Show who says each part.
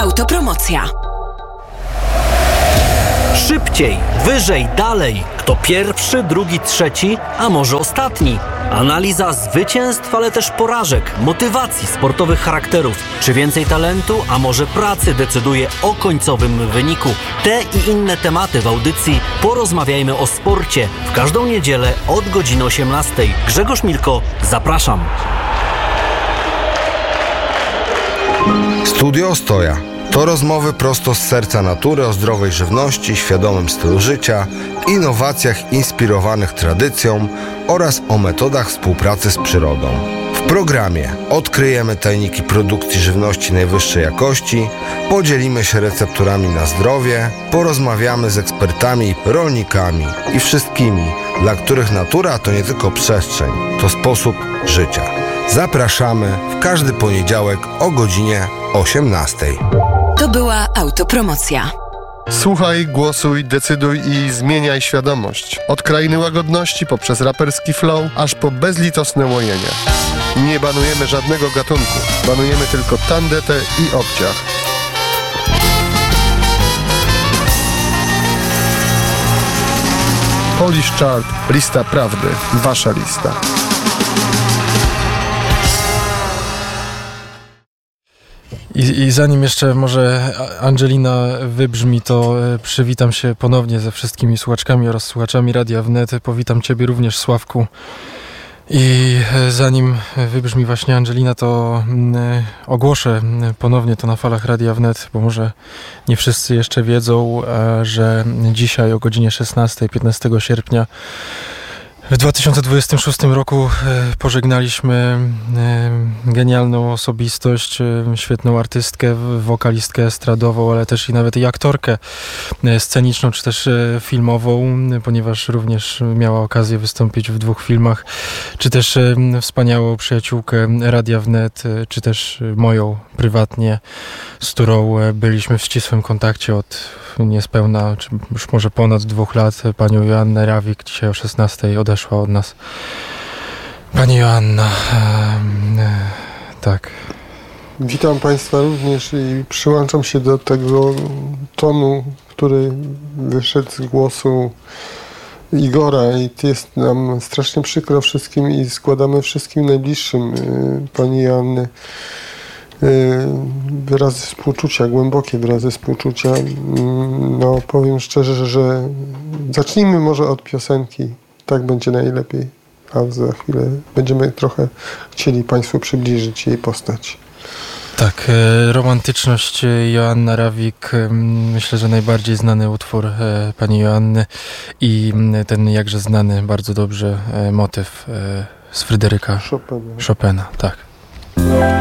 Speaker 1: Autopromocja.
Speaker 2: Szybciej, wyżej, dalej. Kto pierwszy, drugi, trzeci, a może ostatni? Analiza zwycięstw, ale też porażek, motywacji, sportowych charakterów. Czy więcej talentu, a może pracy decyduje o końcowym wyniku? Te i inne tematy w audycji Porozmawiajmy o sporcie. W każdą niedzielę od godziny 18. Grzegorz Milko, zapraszam.
Speaker 3: Studio Ostoja. To rozmowy prosto z serca natury o zdrowej żywności, świadomym stylu życia, innowacjach inspirowanych tradycją oraz o metodach współpracy z przyrodą. W programie odkryjemy tajniki produkcji żywności najwyższej jakości, podzielimy się recepturami na zdrowie, porozmawiamy z ekspertami, rolnikami i wszystkimi, dla których natura to nie tylko przestrzeń, to sposób życia. Zapraszamy w każdy poniedziałek o godzinie 18.
Speaker 1: To była autopromocja.
Speaker 4: Słuchaj, głosuj, decyduj i zmieniaj świadomość. Od krainy łagodności poprzez raperski flow, aż po bezlitosne łojenie. Nie banujemy żadnego gatunku. Banujemy tylko tandetę i obciach. Polish Chart. Lista prawdy. Wasza lista.
Speaker 5: I zanim jeszcze może Angelina wybrzmi, to przywitam się ponownie ze wszystkimi słuchaczkami oraz słuchaczami Radia Wnet. Powitam Ciebie również, Sławku. I zanim wybrzmi właśnie Angelina, to ogłoszę ponownie to na falach Radia Wnet, bo może nie wszyscy jeszcze wiedzą, że dzisiaj o godzinie 16, 15 sierpnia w 2026 roku pożegnaliśmy genialną osobistość, świetną artystkę, wokalistkę estradową, ale też i nawet i aktorkę sceniczną, czy też filmową, ponieważ również miała okazję wystąpić w 2 filmach, czy też wspaniałą przyjaciółkę Radia Wnet, czy też moją prywatnie, z którą byliśmy w ścisłym kontakcie od niespełna, czy już może ponad 2 lat, panią Joannę Rawik. Dzisiaj o 16 odeszła od nas pani Joanna. Tak.
Speaker 4: Witam Państwa również i przyłączam się do tego tonu, który wyszedł z głosu Igora, i jest nam strasznie przykro wszystkim i składamy wszystkim najbliższym pani Joanny wyrazy współczucia, głębokie wyrazy współczucia. No, powiem szczerze, że zacznijmy może od piosenki. Tak będzie najlepiej, a za chwilę będziemy trochę chcieli Państwu przybliżyć jej postać.
Speaker 5: Tak, Romantyczność, Joanna Rawik, myślę, że najbardziej znany utwór pani Joanny i ten jakże znany bardzo dobrze motyw z Fryderyka Chopina, tak.